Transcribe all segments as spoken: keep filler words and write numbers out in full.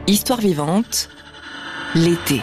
Histoire vivante, l'été.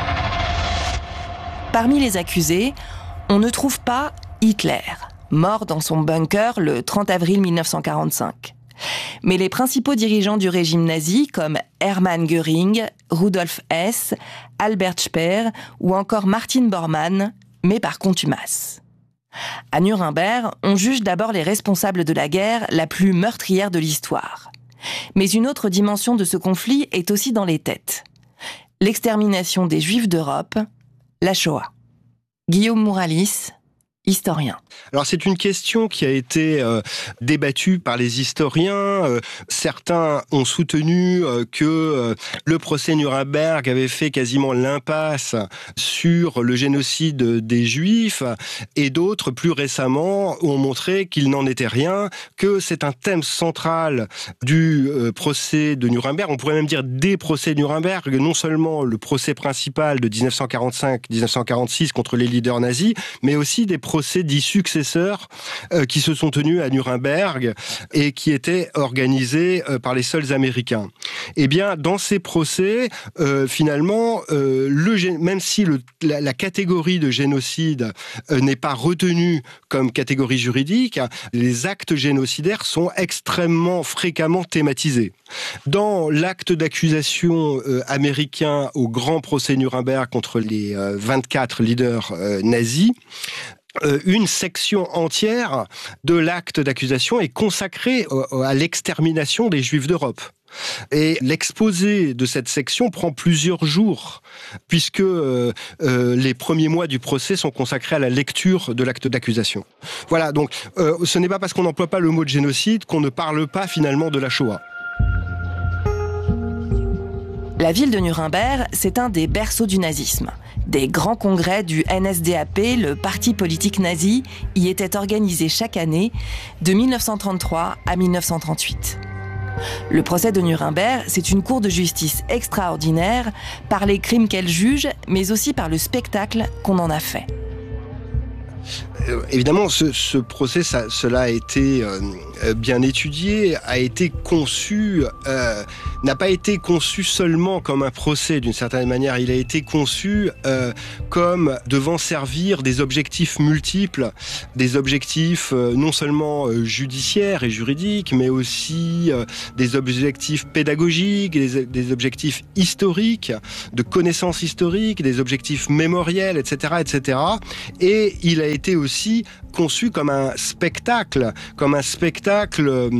Parmi les accusés, on ne trouve pas Hitler, mort dans son bunker le trente avril mille neuf cent quarante-cinq. Mais les principaux dirigeants du régime nazi, comme Hermann Göring, Rudolf Hess, Albert Speer ou encore Martin Bormann, mais par contumace. À Nuremberg, on juge d'abord les responsables de la guerre la plus meurtrière de l'histoire. Mais une autre dimension de ce conflit est aussi dans les têtes. L'extermination des Juifs d'Europe, la Shoah. Guillaume Mouralis, historien. Alors c'est une question qui a été euh, débattue par les historiens. Euh, certains ont soutenu euh, que euh, le procès Nuremberg avait fait quasiment l'impasse sur le génocide des Juifs, et d'autres, plus récemment, ont montré qu'il n'en était rien, que c'est un thème central du euh, procès de Nuremberg. On pourrait même dire des procès de Nuremberg, non seulement le procès principal de dix-neuf cent quarante-cinq dix-neuf cent quarante-six contre les leaders nazis, mais aussi des procès dits successeurs euh, qui se sont tenus à Nuremberg et qui étaient organisés euh, par les seuls Américains. Eh bien, dans ces procès, euh, finalement, euh, le, même si le, la, la catégorie de génocide euh, n'est pas retenue comme catégorie juridique, les actes génocidaires sont extrêmement fréquemment thématisés. Dans l'acte d'accusation euh, américain au grand procès Nuremberg contre les euh, vingt-quatre leaders euh, nazis, Euh, une section entière de l'acte d'accusation est consacrée euh, à l'extermination des Juifs d'Europe. Et l'exposé de cette section prend plusieurs jours, puisque euh, euh, les premiers mois du procès sont consacrés à la lecture de l'acte d'accusation. Voilà, donc euh, ce n'est pas parce qu'on n'emploie pas le mot de génocide qu'on ne parle pas finalement de la Shoah. La ville de Nuremberg, c'est un des berceaux du nazisme. Des grands congrès du N S D A P, le parti politique nazi, y étaient organisés chaque année de mille neuf cent trente-trois à mille neuf cent trente-huit. Le procès de Nuremberg, c'est une cour de justice extraordinaire par les crimes qu'elle juge, mais aussi par le spectacle qu'on en a fait. Euh, évidemment, ce, ce procès, ça, cela a été euh, bien étudié, a été conçu, euh, n'a pas été conçu seulement comme un procès d'une certaine manière, il a été conçu euh, comme devant servir des objectifs multiples, des objectifs euh, non seulement euh, judiciaires et juridiques, mais aussi euh, des objectifs pédagogiques, des, des objectifs historiques, de connaissances historiques, des objectifs mémoriels, et cetera, et cetera. Et il a été aussi aussi conçu comme un spectacle, comme un spectacle euh,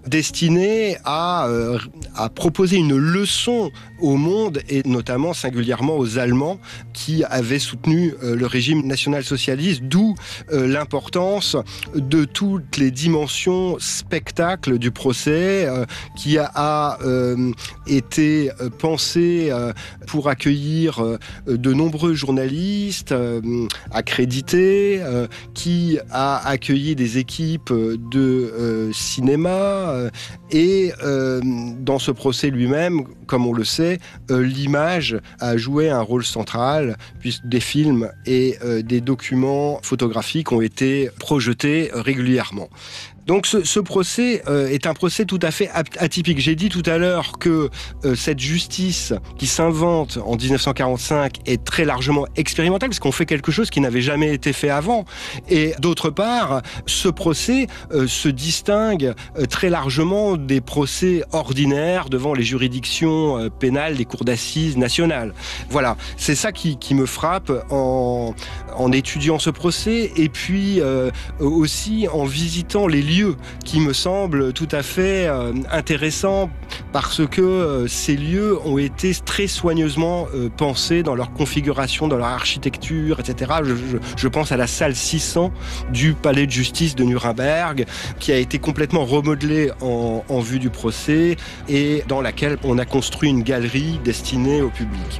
destiné à, euh, à proposer une leçon au monde, et notamment singulièrement aux Allemands qui avaient soutenu euh, le régime national-socialiste, d'où euh, l'importance de toutes les dimensions spectacle du procès euh, qui a, a euh, été pensé euh, pour accueillir euh, de nombreux journalistes euh, accrédités, euh, qui a accueilli des équipes de euh, cinéma euh, et euh, dans ce procès lui-même, comme on le sait, euh, l'image a joué un rôle central puisque des films et euh, des documents photographiques ont été projetés régulièrement. Donc ce, ce procès euh, est un procès tout à fait atypique. J'ai dit tout à l'heure que euh, cette justice qui s'invente en dix-neuf cent quarante-cinq est très largement expérimentale parce qu'on fait quelque chose qui n'avait jamais été fait avant. Et d'autre part, ce procès euh, se distingue euh, très largement des procès ordinaires devant les juridictions euh, pénales des cours d'assises nationales. Voilà, c'est ça qui, qui me frappe en, en étudiant ce procès et puis euh, aussi en visitant les lieux qui me semblent tout à fait euh, intéressants parce que euh, ces lieux ont été très soigneusement euh, pensés dans leur configuration, dans leur architecture, et cetera. Je, je, je pense à la salle six cents du palais de justice de Nuremberg qui a été complètement remodelée en, en vue du procès et dans laquelle on a construit une galerie destinée au public.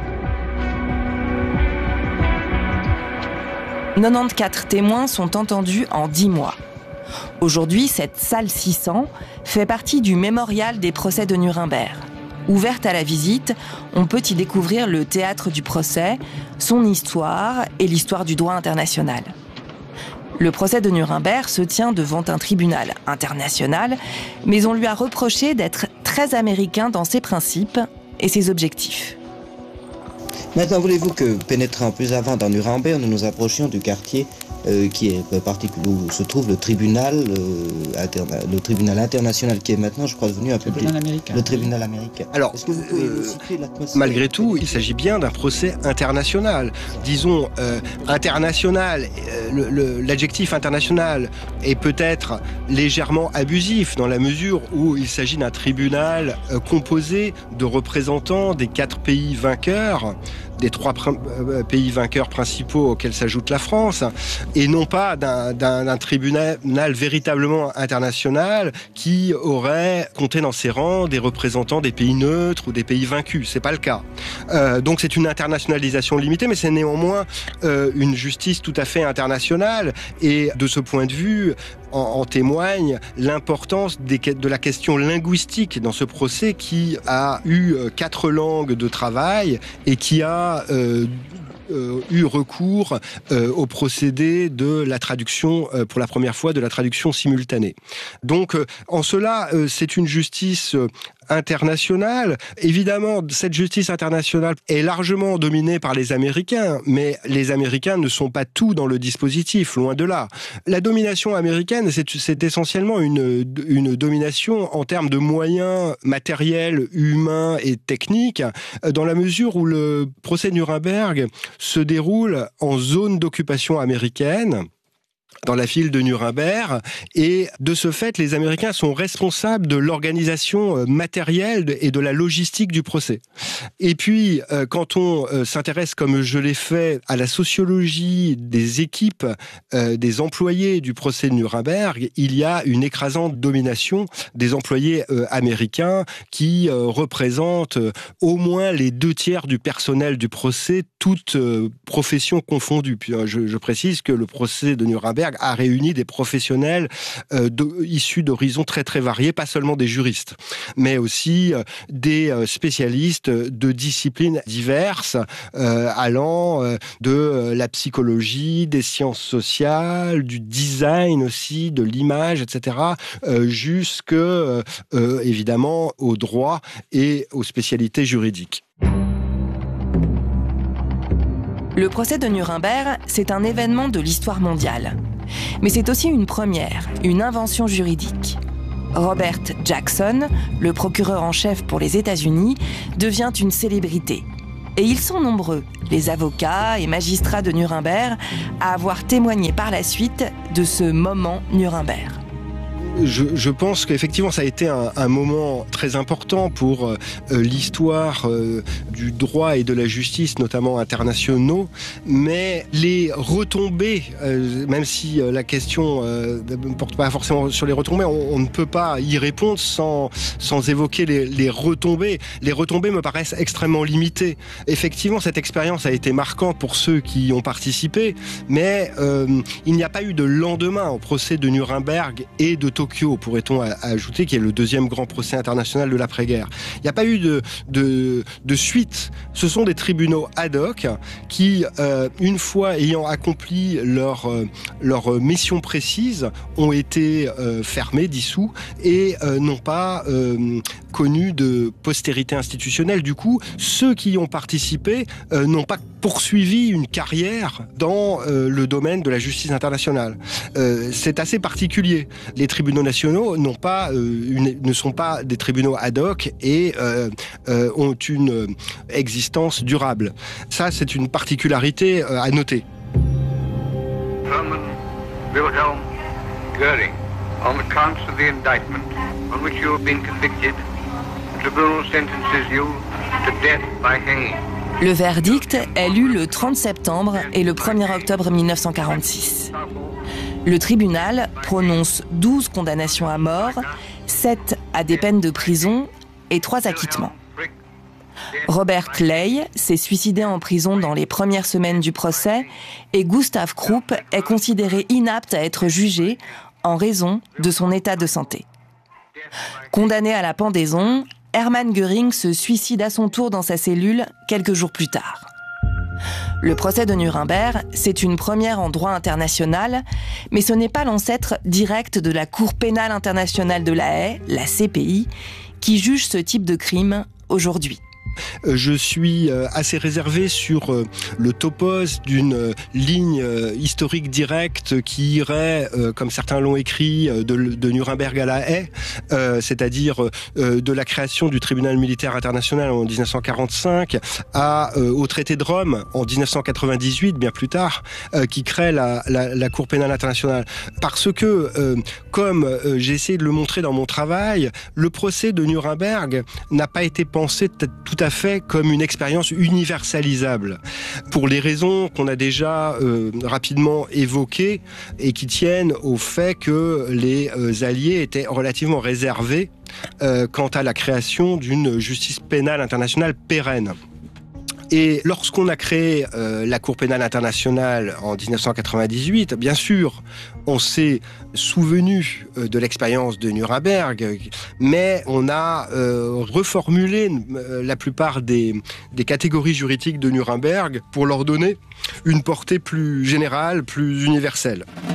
quatre-vingt-quatorze témoins sont entendus en dix mois. Aujourd'hui, cette salle six cents fait partie du mémorial des procès de Nuremberg. Ouverte à la visite, on peut y découvrir le théâtre du procès, son histoire et l'histoire du droit international. Le procès de Nuremberg se tient devant un tribunal international, mais on lui a reproché d'être très américain dans ses principes et ses objectifs. Maintenant, voulez-vous que, pénétrant plus avant dans Nuremberg, nous nous approchions du quartier euh, qui est particulier, où se trouve le tribunal, euh, interna- le tribunal international qui est maintenant, je crois, devenu un peu plus... américain. Le tribunal américain. Alors, Est-ce que vous pouvez euh, nous situer l'atmosphère malgré tout, il s'agit bien d'un procès international. Disons, euh, international, euh, le, le, l'adjectif international est peut-être légèrement abusif dans la mesure où il s'agit d'un tribunal euh, composé de représentants des quatre pays vainqueurs, des trois pr- euh, pays vainqueurs principaux auxquels s'ajoute la France, et non pas d'un, d'un, d'un tribunal véritablement international qui aurait compté dans ses rangs des représentants des pays neutres ou des pays vaincus. C'est pas le cas. Euh, donc c'est une internationalisation limitée, mais c'est néanmoins euh, une justice tout à fait internationale. Et de ce point de vue, en, en témoigne l'importance des, de la question linguistique dans ce procès qui a eu euh, quatre langues de travail et qui a euh, Euh, eu recours euh, au procédé de la traduction, euh, pour la première fois, de la traduction simultanée. Donc, euh, en cela, euh, c'est une justice euh, internationale. Évidemment, cette justice internationale est largement dominée par les Américains, mais les Américains ne sont pas tout dans le dispositif, loin de là. La domination américaine, c'est, c'est essentiellement une, une domination en termes de moyens matériels, humains et techniques, dans la mesure où le procès de Nuremberg se déroule en zone d'occupation américaine, dans la ville de Nuremberg, et de ce fait, les Américains sont responsables de l'organisation matérielle et de la logistique du procès. Et puis, quand on s'intéresse, comme je l'ai fait, à la sociologie des équipes, des employés du procès de Nuremberg, il y a une écrasante domination des employés américains qui représentent au moins les deux tiers du personnel du procès, toutes professions confondues. Puis, je, je précise que le procès de Nuremberg a réuni des professionnels euh, de, issus d'horizons très très variés, pas seulement des juristes, mais aussi euh, des euh, spécialistes de disciplines diverses, euh, allant euh, de euh, la psychologie, des sciences sociales, du design aussi, de l'image, et cetera, euh, jusque, euh, euh, évidemment, au droit et aux spécialités juridiques. Le procès de Nuremberg, c'est un événement de l'histoire mondiale. Mais c'est aussi une première, une invention juridique. Robert Jackson, le procureur en chef pour les États-Unis, devient une célébrité. Et ils sont nombreux, les avocats et magistrats de Nuremberg, à avoir témoigné par la suite de ce moment Nuremberg. Je, je pense qu'effectivement, ça a été un, un moment très important pour euh, l'histoire euh, du droit et de la justice, notamment internationaux. Mais les retombées, euh, même si euh, la question euh, ne porte pas forcément sur les retombées, on, on ne peut pas y répondre sans, sans évoquer les, les retombées. Les retombées me paraissent extrêmement limitées. Effectivement, cette expérience a été marquante pour ceux qui y ont participé, mais euh, il n'y a pas eu de lendemain au procès de Nuremberg et de Tokyo. Tokyo, pourrait-on ajouter, qui est le deuxième grand procès international de l'après-guerre. Il n'y a pas eu de, de, de suite. Ce sont des tribunaux ad hoc qui, euh, une fois ayant accompli leur, euh, leur mission précise, ont été euh, fermés, dissous, et euh, n'ont pas euh, connu de postérité institutionnelle. Du coup, ceux qui y ont participé euh, n'ont pas poursuivi une carrière dans euh, le domaine de la justice internationale. Euh, c'est assez particulier. Les tribunaux nationaux n'ont pas, euh, une, ne sont pas des tribunaux ad hoc et euh, euh, ont une euh, existence durable. Ça, c'est une particularité euh, à noter. Hermann Wilhelm Göring, on the counts of the indictment on which you have been convicted, the tribunal sentences you to death by hanging. Le verdict est lu le trente septembre et le premier octobre mille neuf cent quarante-six. Le tribunal prononce douze condamnations à mort, sept à des peines de prison et trois acquittements. Robert Ley s'est suicidé en prison dans les premières semaines du procès et Gustav Krupp est considéré inapte à être jugé en raison de son état de santé. Condamné à la pendaison, Hermann Göring se suicide à son tour dans sa cellule quelques jours plus tard. Le procès de Nuremberg, c'est une première en droit international, mais ce n'est pas l'ancêtre direct de la Cour pénale internationale de La Haye, la C P I, qui juge ce type de crime aujourd'hui. Je suis assez réservé sur le topos d'une ligne historique directe qui irait, comme certains l'ont écrit, de, de Nuremberg à La Haye, euh, c'est-à-dire euh, de la création du tribunal militaire international en dix-neuf cent quarante-cinq à, euh, au traité de Rome en dix-neuf cent quatre-vingt-dix-huit, bien plus tard, euh, qui crée la, la, la Cour pénale internationale. Parce que, euh, comme euh, j'ai essayé de le montrer dans mon travail, le procès de Nuremberg n'a pas été pensé t- tout à fait comme une expérience universalisable, pour les raisons qu'on a déjà euh, rapidement évoquées et qui tiennent au fait que les euh, Alliés étaient relativement réservés euh, quant à la création d'une justice pénale internationale pérenne. Et lorsqu'on a créé euh, la Cour pénale internationale en dix-neuf cent quatre-vingt-dix-huit, bien sûr, on s'est souvenu euh, de l'expérience de Nuremberg, mais on a euh, reformulé euh, la plupart des, des catégories juridiques de Nuremberg pour leur donner une portée plus générale, plus universelle.